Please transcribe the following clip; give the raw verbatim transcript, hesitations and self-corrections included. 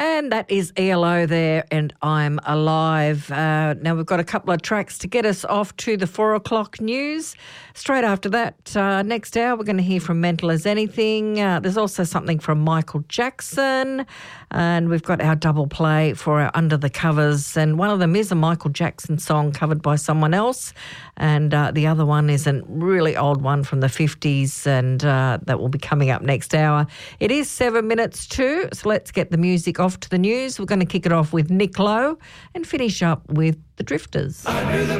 And that is E L O there, and I'm Alive. Uh, now, we've got a couple of tracks to get us off to the four o'clock news. Straight after that, uh, next hour, we're going to hear from Mental as Anything. Uh, there's also something from Michael Jackson, and we've got our double play for our Under the Covers. And one of them is a Michael Jackson song covered by someone else, and uh, the other one is a really old one from the fifties, and uh, that will be coming up next hour. It is seven minutes to, so let's get the music off to the news. We're going to kick it off with Nick Lowe and finish up with the Drifters. I knew the